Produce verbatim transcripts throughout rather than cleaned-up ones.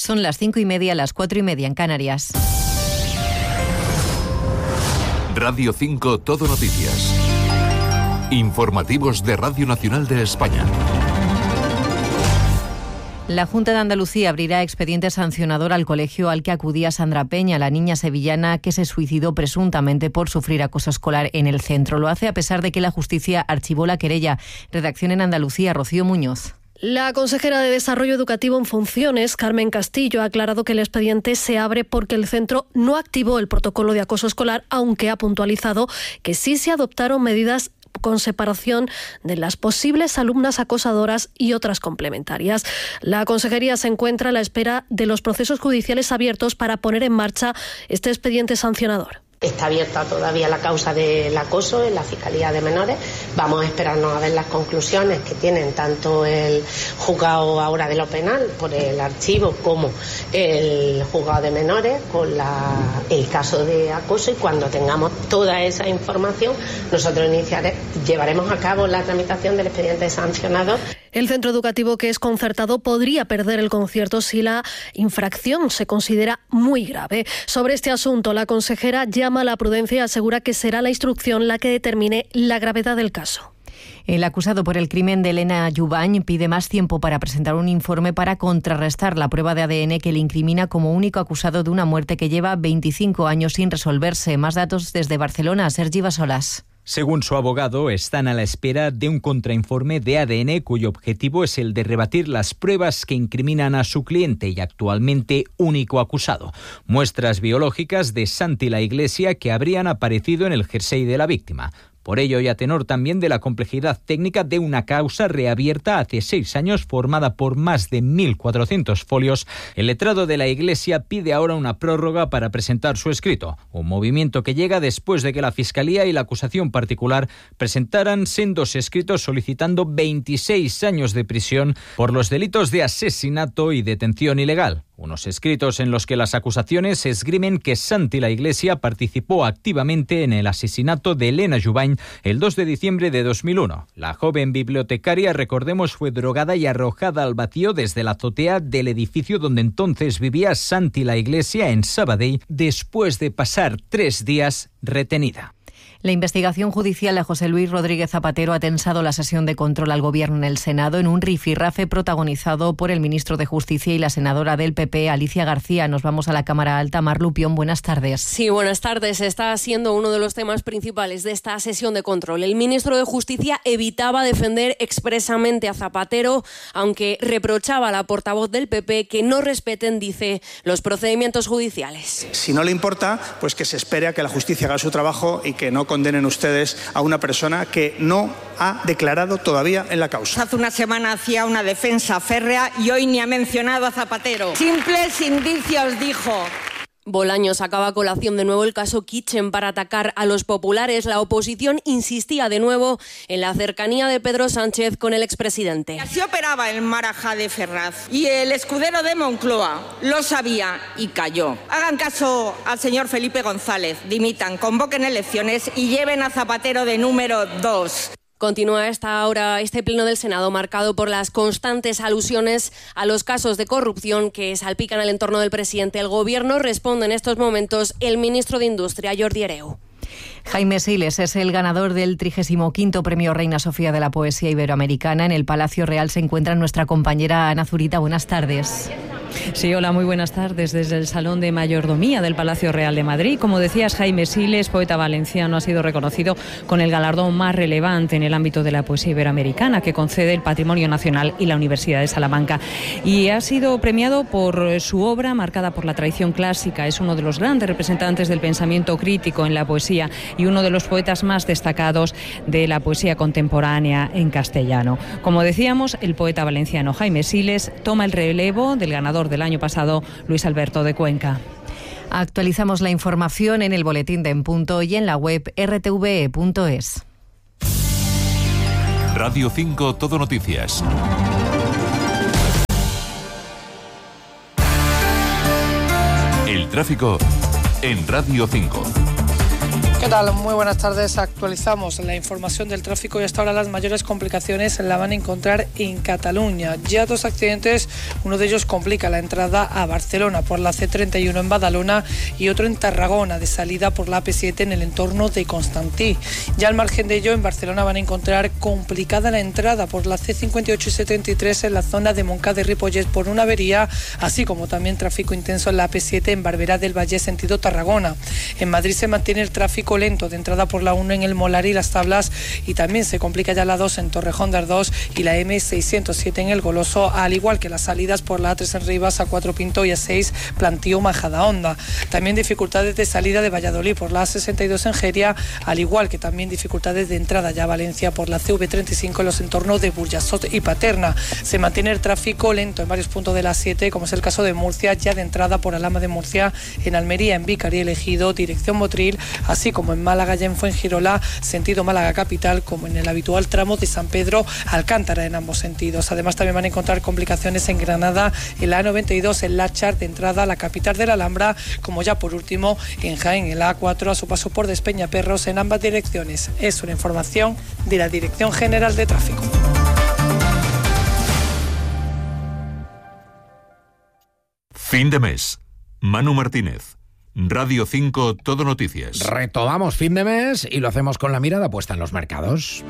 Son las cinco y media, las cuatro y media en Canarias. Radio cinco Todo Noticias. Informativos de Radio Nacional de España. La Junta de Andalucía abrirá expediente sancionador al colegio al que acudía Sandra Peña, la niña sevillana que se suicidó presuntamente por sufrir acoso escolar en el centro. Lo hace a pesar de que la justicia archivó la querella. Redacción en Andalucía, Rocío Muñoz. La consejera de Desarrollo Educativo en funciones, Carmen Castillo, ha aclarado que el expediente se abre porque el centro no activó el protocolo de acoso escolar, aunque ha puntualizado que sí se adoptaron medidas con separación de las posibles alumnas acosadoras y otras complementarias. La consejería se encuentra a la espera de los procesos judiciales abiertos para poner en marcha este expediente sancionador. Está abierta todavía la causa del acoso en la Fiscalía de Menores. Vamos a esperarnos a ver las conclusiones que tienen tanto el juzgado ahora de lo penal por el archivo como el juzgado de menores con la, el caso de acoso, y cuando tengamos toda esa información nosotros iniciaremos, llevaremos a cabo la tramitación del expediente sancionador. El centro educativo, que es concertado, podría perder el concierto si la infracción se considera muy grave. Sobre este asunto, la consejera llama a la prudencia y asegura que será la instrucción la que determine la gravedad del caso. El acusado por el crimen de Elena Jubany pide más tiempo para presentar un informe para contrarrestar la prueba de A D N que le incrimina como único acusado de una muerte que lleva veinticinco años sin resolverse. Más datos desde Barcelona, Sergi Basolas. Según su abogado, están a la espera de un contrainforme de A D N cuyo objetivo es el de rebatir las pruebas que incriminan a su cliente y actualmente único acusado. Muestras biológicas de Santi La Iglesia que habrían aparecido en el jersey de la víctima. Por ello, y a tenor también de la complejidad técnica de una causa reabierta hace seis años formada por más de mil cuatrocientos folios, el letrado de la Iglesia pide ahora una prórroga para presentar su escrito, un movimiento que llega después de que la Fiscalía y la acusación particular presentaran sendos escritos solicitando veintiséis años de prisión por los delitos de asesinato y detención ilegal. Unos escritos en los que las acusaciones esgrimen que Santi La Iglesia participó activamente en el asesinato de Elena Jubany el dos de diciembre de dos mil uno. La joven bibliotecaria, recordemos, fue drogada y arrojada al vacío desde la azotea del edificio donde entonces vivía Santi La Iglesia en Sabadell, después de pasar tres días retenida. La investigación judicial de José Luis Rodríguez Zapatero ha tensado la sesión de control al Gobierno en el Senado en un rifirrafe protagonizado por el ministro de Justicia y la senadora del P P, Alicia García. Nos vamos a la Cámara Alta. Mar Lupión, buenas tardes. Sí, buenas tardes. Está siendo uno de los temas principales de esta sesión de control. El ministro de Justicia evitaba defender expresamente a Zapatero, aunque reprochaba a la portavoz del P P que no respeten, dice, los procedimientos judiciales. Si no le importa, pues que se espere a que la justicia haga su trabajo y que no condenen ustedes a una persona que no ha declarado todavía en la causa. Hace una semana hacía una defensa férrea y hoy ni ha mencionado a Zapatero. Simples indicios, dijo. Bolaños sacaba a colación de nuevo el caso Kitchen para atacar a los populares. La oposición insistía de nuevo en la cercanía de Pedro Sánchez con el expresidente. Así operaba el Marajá de Ferraz y el escudero de Moncloa lo sabía y cayó. Hagan caso al señor Felipe González, dimitan, convoquen elecciones y lleven a Zapatero de número dos. Continúa esta hora este pleno del Senado marcado por las constantes alusiones a los casos de corrupción que salpican el entorno del presidente. El Gobierno responde en estos momentos el ministro de Industria, Jordi Hereu. Jaime Siles es el ganador del trigésimo quinto Premio Reina Sofía de la Poesía Iberoamericana. En el Palacio Real se encuentra nuestra compañera Ana Zurita. Buenas tardes. Sí, hola, muy buenas tardes desde el Salón de Mayordomía del Palacio Real de Madrid. Como decías, Jaime Siles, poeta valenciano, ha sido reconocido con el galardón más relevante en el ámbito de la poesía iberoamericana que concede el Patrimonio Nacional y la Universidad de Salamanca. Y ha sido premiado por su obra marcada por la tradición clásica. Es uno de los grandes representantes del pensamiento crítico en la poesía y uno de los poetas más destacados de la poesía contemporánea en castellano. Como decíamos, el poeta valenciano Jaime Siles toma el relevo del ganador del año pasado, Luis Alberto de Cuenca. Actualizamos la información en el boletín de En Punto y en la web erre te ve punto es. Radio cinco Todo Noticias. El tráfico en Radio cinco. ¿Qué tal? Muy buenas tardes. Actualizamos la información del tráfico y hasta ahora las mayores complicaciones la van a encontrar en Cataluña. Ya dos accidentes, uno de ellos complica la entrada a Barcelona por la C treinta y uno en Badalona y otro en Tarragona de salida por la A P siete en el entorno de Constantí. Ya al margen de ello, en Barcelona van a encontrar complicada la entrada por la C cincuenta y ocho y setenta y tres en la zona de Montcada y Ripollet por una avería, así como también tráfico intenso en la A P siete en Barberá del Valle sentido Tarragona. En Madrid se mantiene el tráfico lento de entrada por la uno en el Molar y Las Tablas y también se complica ya la dos en Torrejón de Ardoz y la M seiscientos siete en El Goloso, al igual que las salidas por la A tres en Rivas, A cuatro Pinto y A seis Plantío Majadahonda. También dificultades de salida de Valladolid por la A sesenta y dos en Geria, al igual que también dificultades de entrada ya a Valencia por la C V treinta y cinco en los entornos de Burjasot y Paterna. Se mantiene el tráfico lento en varios puntos de la siete, como es el caso de Murcia, ya de entrada por Alhama de Murcia, en Almería, en Vícar y El Ejido, dirección Motril, así como en Málaga y en Fuengirola, sentido Málaga capital, como en el habitual tramo de San Pedro Alcántara en ambos sentidos. Además también van a encontrar complicaciones en Granada, en la A noventa y dos en Láchar de entrada a la capital de la Alhambra, como ya por último en Jaén, en la A cuatro a su paso por Despeñaperros en ambas direcciones. Es una información de la Dirección General de Tráfico. Fin de mes. Manu Martínez. Radio cinco Todo Noticias. Retomamos fin de mes y lo hacemos con la mirada puesta en los mercados.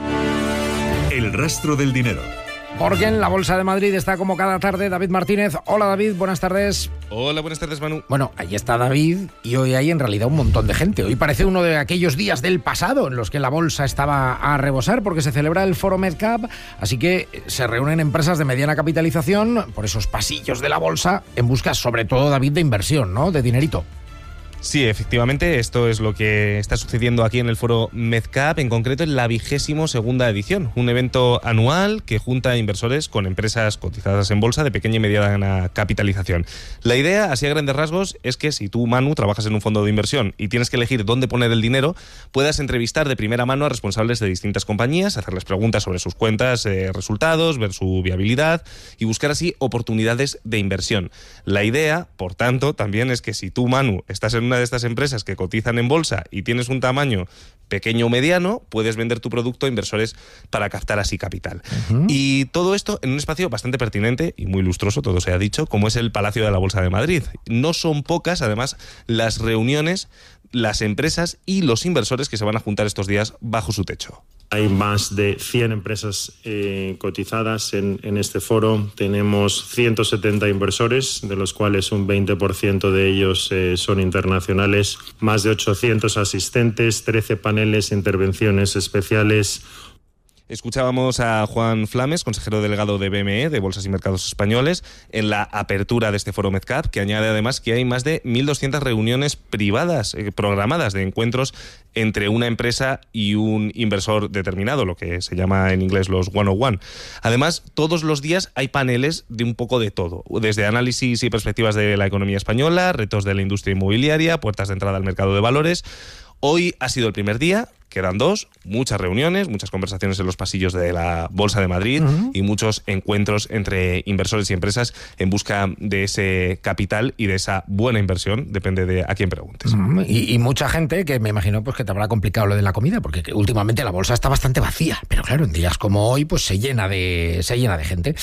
El rastro del dinero. Porque en la Bolsa de Madrid está como cada tarde David Martínez. Hola David, buenas tardes. Hola, buenas tardes Manu. Bueno, ahí está David y hoy hay en realidad un montón de gente. Hoy parece uno de aquellos días del pasado en los que la bolsa estaba a rebosar porque se celebra el Foro MedCap, así que se reúnen empresas de mediana capitalización por esos pasillos de la bolsa en busca sobre todo, David, de inversión, ¿no? De dinerito. Sí, efectivamente, esto es lo que está sucediendo aquí en el Foro MedCap, en concreto en la vigésimo segunda edición, un evento anual que junta inversores con empresas cotizadas en bolsa de pequeña y mediana capitalización. La idea, así a grandes rasgos, es que si tú, Manu, trabajas en un fondo de inversión y tienes que elegir dónde poner el dinero, puedas entrevistar de primera mano a responsables de distintas compañías, hacerles preguntas sobre sus cuentas, eh, resultados, ver su viabilidad y buscar así oportunidades de inversión. La idea, por tanto, también es que si tú, Manu, estás en una de estas empresas que cotizan en bolsa y tienes un tamaño pequeño o mediano, puedes vender tu producto a inversores para captar así capital. Uh-huh. Y todo esto en un espacio bastante pertinente y muy lustroso, todo se ha dicho, como es el Palacio de la Bolsa de Madrid. No son pocas, además, las reuniones, las empresas y los inversores que se van a juntar estos días bajo su techo. Hay más de cien empresas eh, cotizadas en, en este foro. Tenemos ciento setenta inversores, de los cuales un veinte por ciento de ellos eh, son internacionales. Más de ochocientos asistentes, trece paneles, intervenciones especiales. Escuchábamos a Juan Flames, consejero delegado de B M E, de Bolsas y Mercados Españoles, en la apertura de este Foro MedCap, que añade además que hay más de mil doscientas reuniones privadas eh, programadas de encuentros entre una empresa y un inversor determinado, lo que se llama en inglés los one on one. Además, todos los días hay paneles de un poco de todo, desde análisis y perspectivas de la economía española, retos de la industria inmobiliaria, puertas de entrada al mercado de valores. Hoy ha sido el primer día, quedan dos, muchas reuniones, muchas conversaciones en los pasillos de la Bolsa de Madrid uh-huh. y muchos encuentros entre inversores y empresas en busca de ese capital y de esa buena inversión, depende de a quién preguntes. Uh-huh. Y, y mucha gente que me imagino pues que te habrá complicado lo de la comida, porque últimamente la bolsa está bastante vacía, pero claro, en días como hoy pues se llena de se llena de gente.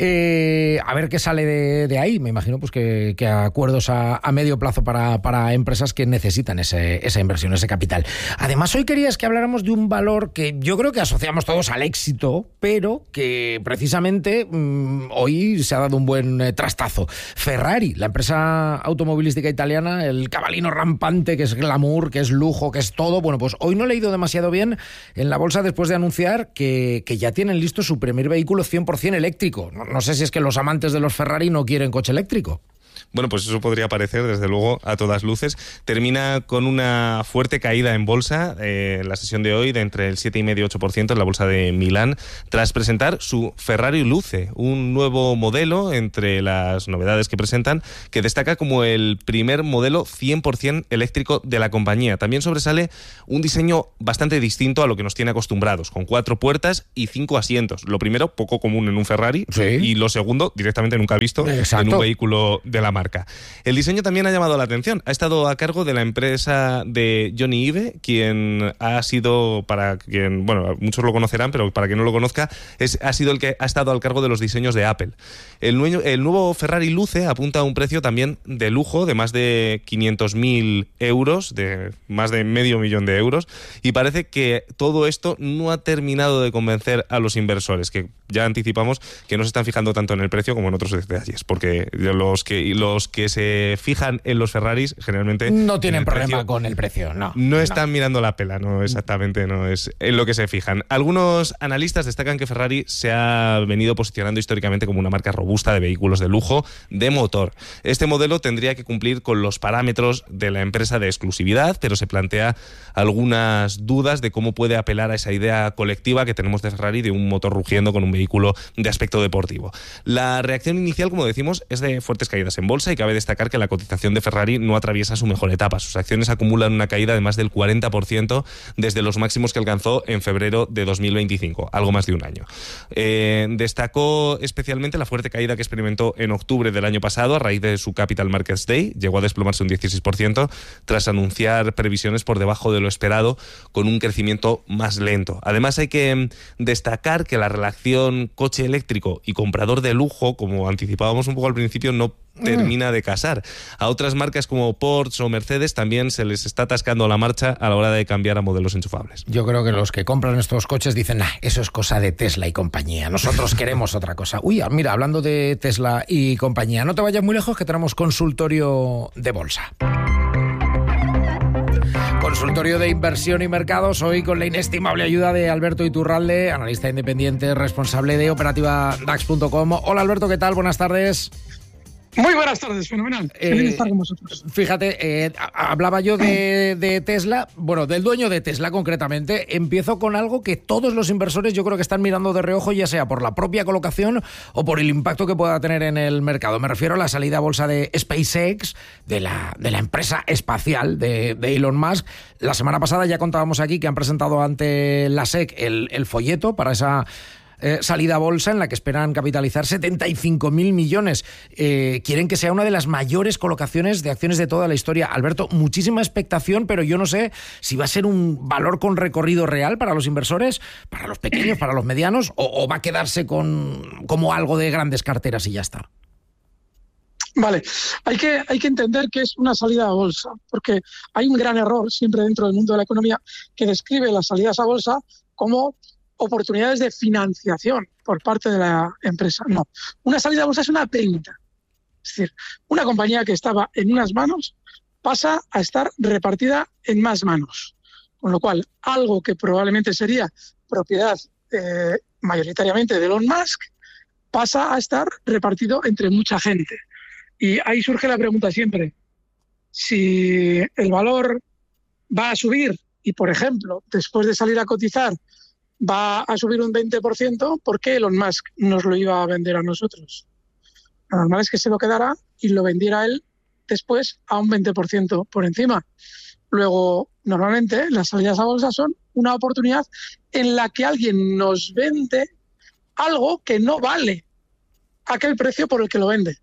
Eh, a ver qué sale de, de ahí, me imagino pues que, que acuerdos a, a medio plazo para, para empresas que necesitan ese, esa inversión, ese capital. Además, hoy querías que habláramos de un valor que yo creo que asociamos todos al éxito, pero que precisamente mmm, hoy se ha dado un buen eh, trastazo. Ferrari, la empresa automovilística italiana, el cabalino rampante que es glamour, que es lujo, que es todo. Bueno, pues hoy no le ha ido demasiado bien en la bolsa después de anunciar que, que ya tienen listo su primer vehículo cien por ciento eléctrico. No, no sé si es que los amantes de los Ferrari no quieren coche eléctrico. Bueno, pues eso podría parecer, desde luego, a todas luces. Termina con una fuerte caída en bolsa eh, en la sesión de hoy de entre el siete coma cinco y ocho por ciento en la bolsa de Milán, tras presentar su Ferrari Luce, un nuevo modelo entre las novedades que presentan, que destaca como el primer modelo cien por ciento eléctrico de la compañía. También sobresale un diseño bastante distinto a lo que nos tiene acostumbrados, con cuatro puertas y cinco asientos. Lo primero, poco común en un Ferrari, sí. Y lo segundo, directamente nunca visto Exacto. en un vehículo de la la marca. El diseño también ha llamado la atención. Ha estado a cargo de la empresa de Johnny Ive, quien ha sido, para quien, bueno, muchos lo conocerán, pero para quien no lo conozca, es, ha sido el que ha estado al cargo de los diseños de Apple. El, nuevo, el nuevo Ferrari Luce apunta a un precio también de lujo, de más de quinientos mil euros, de más de medio millón de euros, y parece que todo esto no ha terminado de convencer a los inversores, que ya anticipamos que no se están fijando tanto en el precio como en otros detalles, porque los que los que se fijan en los Ferraris generalmente no tienen problema precio, con el precio, no. No están no. mirando la pela, no exactamente, no es en lo que se fijan. Algunos analistas destacan que Ferrari se ha venido posicionando históricamente como una marca robusta de vehículos de lujo de motor. Este modelo tendría que cumplir con los parámetros de la empresa de exclusividad, pero se plantea algunas dudas de cómo puede apelar a esa idea colectiva que tenemos de Ferrari de un motor rugiendo con un vehículo de aspecto deportivo. La reacción inicial, como decimos, es de fuertes caídas en bolsa y cabe destacar que la cotización de Ferrari no atraviesa su mejor etapa. Sus acciones acumulan una caída de más del cuarenta por ciento desde los máximos que alcanzó en febrero de dos mil veinticinco, algo más de un año. Eh, destacó especialmente la fuerte caída que experimentó en octubre del año pasado a raíz de su Capital Markets Day. Llegó a desplomarse un dieciséis por ciento tras anunciar previsiones por debajo de lo esperado, con un crecimiento más lento. Además, hay que destacar que la relación coche eléctrico y comprador de lujo, como anticipábamos un poco al principio, no termina de casar. A otras marcas como Porsche o Mercedes también se les está atascando la marcha a la hora de cambiar a modelos enchufables. Yo creo que los que compran estos coches dicen, nah, eso es cosa de Tesla y compañía, nosotros queremos otra cosa. Uy, mira, hablando de Tesla y compañía, no te vayas muy lejos que tenemos consultorio de bolsa. Consultorio de inversión y mercados, hoy con la inestimable ayuda de Alberto Iturralde, analista independiente, responsable de operativa dax punto com. Hola Alberto, ¿qué tal? Buenas tardes. Muy buenas tardes, fenomenal. Feliz de Eh, estar con vosotros. Fíjate, eh, hablaba yo de, de Tesla, bueno, del dueño de Tesla concretamente. Empiezo con algo que todos los inversores yo creo que están mirando de reojo, ya sea por la propia colocación o por el impacto que pueda tener en el mercado. Me refiero a la salida a bolsa de SpaceX, de la, de la empresa espacial de, de Elon Musk. La semana pasada ya contábamos aquí que han presentado ante la S E C el, el folleto para esa Eh, salida a bolsa en la que esperan capitalizar setenta y cinco mil millones. Eh, quieren que sea una de las mayores colocaciones de acciones de toda la historia. Alberto, muchísima expectación, pero yo no sé si va a ser un valor con recorrido real para los inversores, para los pequeños, para los medianos, o, o va a quedarse con como algo de grandes carteras y ya está. Vale, hay que, hay que entender que es una salida a bolsa, porque hay un gran error siempre dentro del mundo de la economía que describe las salidas a bolsa como oportunidades de financiación por parte de la empresa. No, una salida a bolsa es una venta. Es decir, una compañía que estaba en unas manos pasa a estar repartida en más manos. Con lo cual, algo que probablemente sería propiedad eh, mayoritariamente de Elon Musk pasa a estar repartido entre mucha gente. Y ahí surge la pregunta siempre, si el valor va a subir y, por ejemplo, después de salir a cotizar, va a subir un veinte por ciento, ¿por qué Elon Musk nos lo iba a vender a nosotros? Lo normal es que se lo quedara y lo vendiera él después a un veinte por ciento por encima. Luego, normalmente, las salidas a bolsa son una oportunidad en la que alguien nos vende algo que no vale aquel precio por el que lo vende.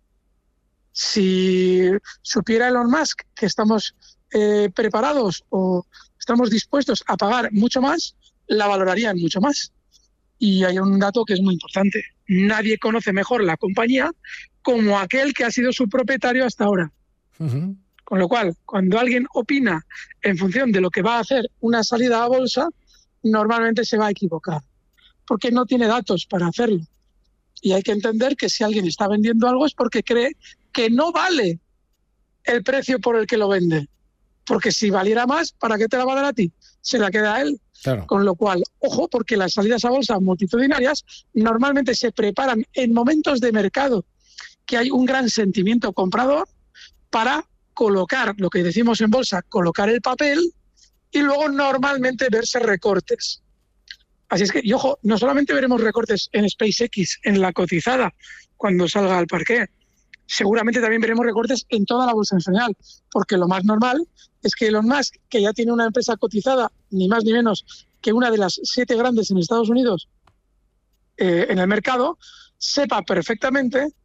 Si supiera Elon Musk que estamos eh, preparados o estamos dispuestos a pagar mucho más, la valorarían mucho más. Y hay un dato que es muy importante. Nadie conoce mejor la compañía como aquel que ha sido su propietario hasta ahora. Uh-huh. Con lo cual, cuando alguien opina en función de lo que va a hacer una salida a bolsa, normalmente se va a equivocar, porque no tiene datos para hacerlo. Y hay que entender que si alguien está vendiendo algo es porque cree que no vale el precio por el que lo vende. Porque si valiera más, ¿para qué te la va a dar a ti? Se la queda a él. Claro. Con lo cual, ojo, porque las salidas a bolsa multitudinarias normalmente se preparan en momentos de mercado que hay un gran sentimiento comprador para colocar, lo que decimos en bolsa, colocar el papel y luego normalmente verse recortes. Así es que, y ojo, no solamente veremos recortes en SpaceX, en la cotizada, cuando salga al parqué, seguramente también veremos recortes en toda la bolsa en general, porque lo más normal es que Elon Musk, que ya tiene una empresa cotizada, ni más ni menos que una de las siete grandes en Estados Unidos eh, en el mercado, sepa perfectamente